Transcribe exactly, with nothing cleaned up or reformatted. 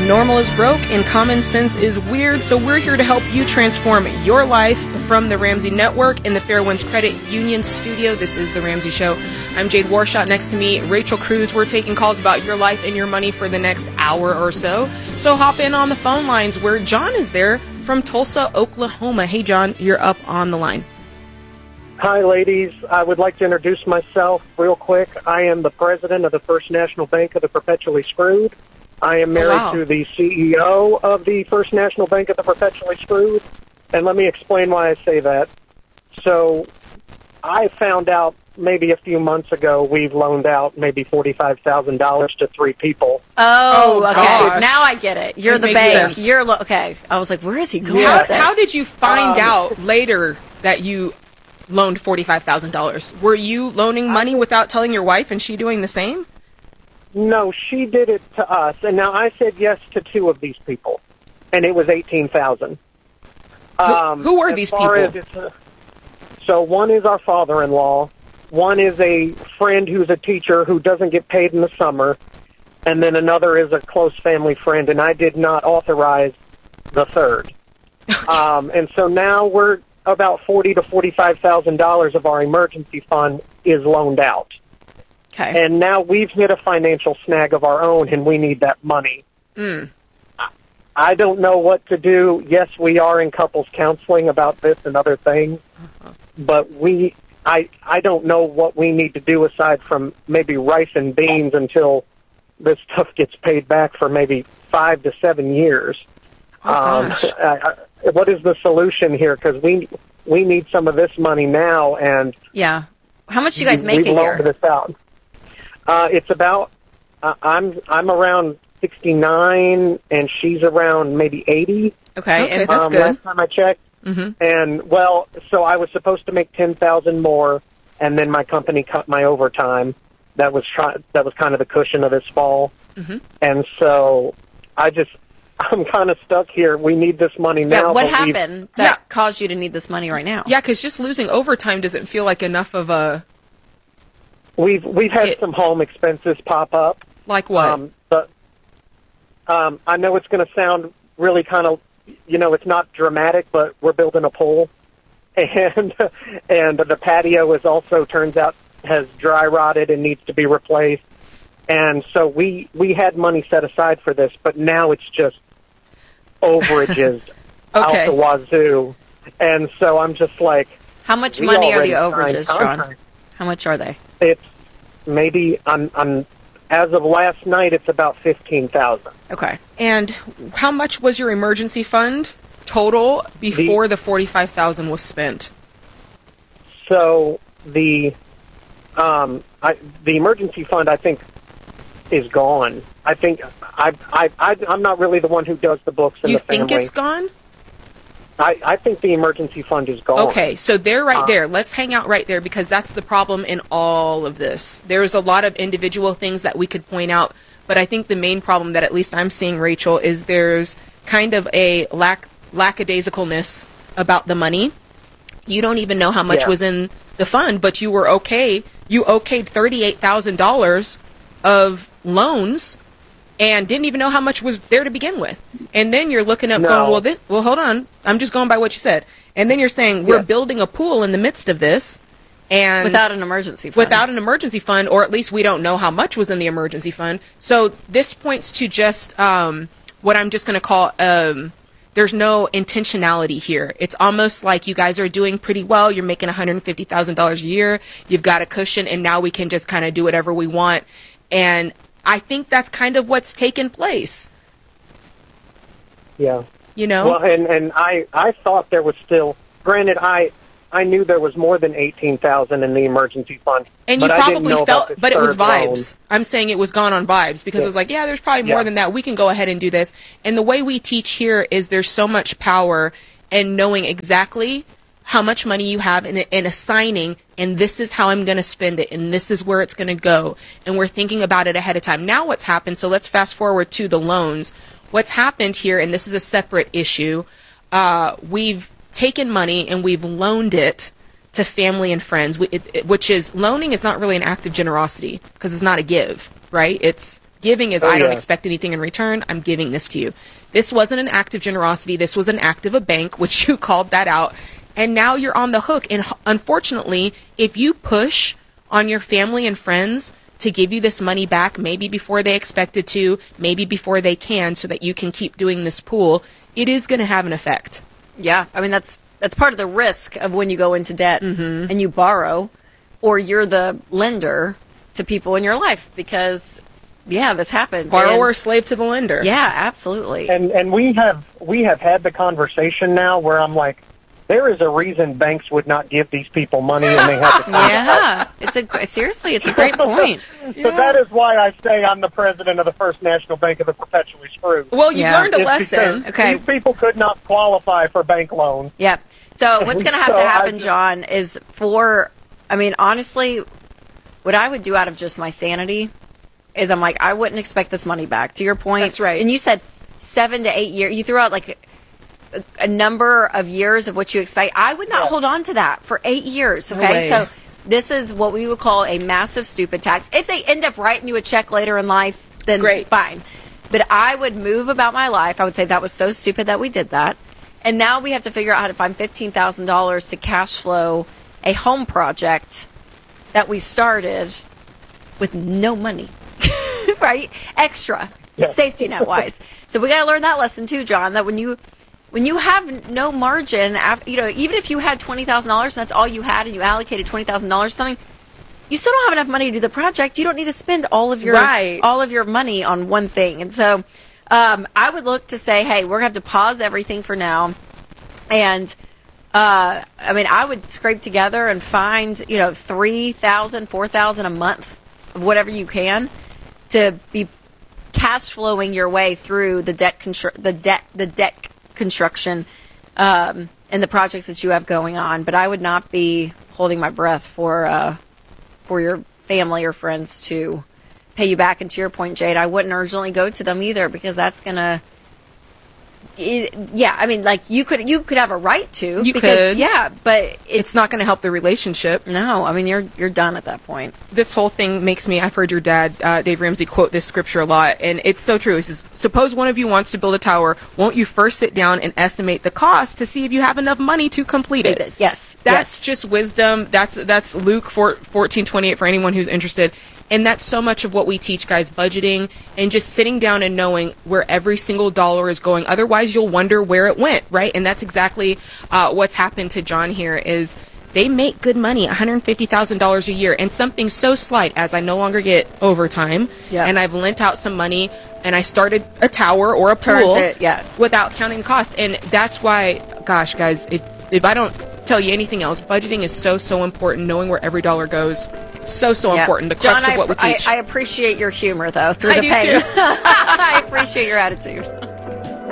Normal is broke and common sense is weird, so we're here to help you transform your life. From the Ramsey Network in the Fairwinds Credit Union studio, this is The Ramsey Show. I'm Jade Warshot. Next to me, Rachel Cruz. We're taking calls about your life and your money for the next hour or so. So hop in on the phone lines where John is there from Tulsa, Oklahoma. Hey, John, you're up on the line. Hi, ladies. I would like to introduce myself real quick. I am the president of the First National Bank of the Perpetually Screwed. I am married oh, wow. to the C E O of the First National Bank of the Perpetually Screwed. And let me explain why I say that. So I found out maybe a few months ago we've loaned out maybe forty-five thousand dollars to three people. Oh, oh okay. gosh. Now I get it. You're It the makes bank. sense. You're lo- okay. I was like, where is he going Yeah. with this? How did you find Um, out later that you loaned forty-five thousand dollars? Were you loaning money without telling your wife and she doing the same? No, she did it to us. And now I said yes to two of these people. And it was eighteen thousand dollars. Who, who were as these far people? as it's a- so one is our father-in-law. One is a friend who's a teacher who doesn't get paid in the summer. And then another is a close family friend, and I did not authorize the third. um, and so now we're about forty to forty-five thousand dollars of our emergency fund is loaned out. Okay. And now we've hit a financial snag of our own, and we need that money. Mm. I don't know what to do. Yes, we are in couples counseling about this and other things, but we, I, I don't know what we need to do aside from maybe rice and beans until this stuff gets paid back for maybe five to seven years. Oh, um, gosh. I, I, what is the solution here? Because we we need some of this money now, and Yeah. How much do you guys we- make we've a loaned year? this out. Uh, it's about uh, I'm I'm around sixty-nine, and she's around maybe eighty. Okay. Okay, And that's um, good. Last time I checked, Mm-hmm. and well, so I was supposed to make ten thousand more, and then my company cut my overtime. That was try- that was kind of the cushion of this fall, Mm-hmm. and so I just I'm kind of stuck here. We need this money now. yeah, what but we've- happened that Yeah. caused you to need this money right now? Yeah, because just losing overtime doesn't feel like enough of a, We've we've had It- some home expenses pop up. like what? Um, but um, I know it's going to sound really kind of, you know, it's not dramatic, but we're building a pool, and and the patio is also turns out has dry rotted and needs to be replaced, and so we we had money set aside for this, but now it's just overages Okay. out the wazoo, and so I'm just like, How much we money are the already overages, signed John? contracts. How much are they? It's maybe I'm I'm as of last night it's about fifteen thousand. Okay. And how much was your emergency fund total before the, the forty-five thousand was spent? So the um I the emergency fund I think is gone. I think I I, I I'm not really the one who does the books in You the family. think it's gone? I, I think the emergency fund is gone. Okay, so they're right Uh, there. Let's hang out right there because that's the problem in all of this. There's a lot of individual things that we could point out, but I think the main problem that at least I'm seeing, Rachel, is there's kind of a lack lackadaisicalness about the money. You don't even know how much Yeah. was in the fund, but you were okay. You okayed thirty-eight thousand dollars of loans and didn't even know how much was there to begin with. And then you're looking up No. going, well, this, well, hold on. I'm just going by what you said. And then you're saying we're Yeah. building a pool in the midst of this. And Without an emergency fund. without an emergency fund, or at least we don't know how much was in the emergency fund. So this points to just um, what I'm just going to call um, there's no intentionality here. It's almost like you guys are doing pretty well. You're making one hundred fifty thousand dollars a year. You've got a cushion, and now we can just kind of do whatever we want. And I think that's kind of what's taken place. Yeah. You know? Well, and and I I thought there was still. Granted, I I knew there was more than eighteen thousand in the emergency fund. And you but I didn't probably know felt, about this but it was third loan. vibes. I'm saying it was gone on vibes because Yeah. it was like, yeah, there's probably more Yeah. than that. We can go ahead and do this. And the way we teach here is there's so much power in knowing exactly how much money you have and, and assigning, and this is how I'm going to spend it, and this is where it's going to go. And we're thinking about it ahead of time. Now what's happened, so let's fast forward to the loans. What's happened here, and this is a separate issue, uh, we've taken money and we've loaned it to family and friends, we, it, it, which is, loaning is not really an act of generosity because it's not a give, right? It's Giving is, Oh, I don't yeah. expect anything in return. I'm giving this to you. This wasn't an act of generosity. This was an act of a bank, which you called that out. And now you're on the hook. And h- unfortunately, if you push on your family and friends to give you this money back, maybe before they expected to, maybe before they can, so that you can keep doing this pool, it is going to have an effect. Yeah, I mean that's that's part of the risk of when you go into debt Mm-hmm. and you borrow, or you're the lender to people in your life, because yeah, this happens. Borrower, And- slave to the lender. yeah, absolutely. And and we have we have had the conversation now where I'm like, there is a reason banks would not give these people money, and they have to. yeah, it's a seriously, it's a great point. So that is why I say I'm the president of the First National Bank of the Perpetually Screwed. Well, you Yeah. learned a It's lesson. because Okay. These people could not qualify for bank loans. Yeah. So what's going to have So to I happen, just- John, is for, I mean, honestly, what I would do out of just my sanity is I'm like, I wouldn't expect this money back. To your point. That's right. And you said seven to eight years. You threw out like a, a number of years of what you expect. I would not Yeah. hold on to that for eight years. No Okay. way. So this is what we would call a massive stupid tax. If they end up writing you a check later in life, then Great. fine. But I would move about my life. I would say that was so stupid that we did that. And now we have to figure out how to find fifteen thousand dollars to cash flow a home project that we started with no money, right? Extra, Yeah. safety net wise. So we got to learn that lesson too, John, that when you when you have no margin, af- you know, even if you had twenty thousand dollars and that's all you had and you allocated twenty thousand dollars to something, you still don't have enough money to do the project. You don't need to spend all of your Right. all of your money on one thing. And so um, I would look to say, hey, we're going to have to pause everything for now. And, uh, I mean, I would scrape together and find, you know, three thousand dollars, four thousand dollars a month of whatever you can to be cash flowing your way through the debt, constru- the debt, the debt construction um, and the projects that you have going on. But I would not be holding my breath for uh, for your family or friends to pay you back. And to your point, Jade, I wouldn't urgently go to them either, because that's gonna. It, yeah, I mean, like you could you could have a right to. You because, could. yeah, but it's, It's not going to help the relationship. no. I mean, you're you're done at that point. This whole thing makes me, I've heard your dad, uh, Dave Ramsey, quote this scripture a lot, and it's so true. He says, suppose one of you wants to build a tower, won't you first sit down and estimate the cost to see if you have enough money to complete it? It is. Yes, That's yes. just wisdom. That's that's Luke fourteen twenty-eight for anyone who's interested. And that's so much of what we teach guys, budgeting and just sitting down and knowing where every single dollar is going. Otherwise, you'll wonder where it went, right? And that's exactly uh, what's happened to John here is they make good money, one hundred fifty thousand dollars a year. And something so slight as I no longer get overtime Yeah. and I've lent out some money and I started a tower or a Turns pool it, yeah. without counting the cost. And that's why, gosh, guys, if, if I don't tell you anything else, budgeting is so, so important. Knowing where every dollar goes, so, so Yeah. important. The John, crux I, of what we I- teach. I appreciate your humor, though, through I the do pain. too. I appreciate your attitude.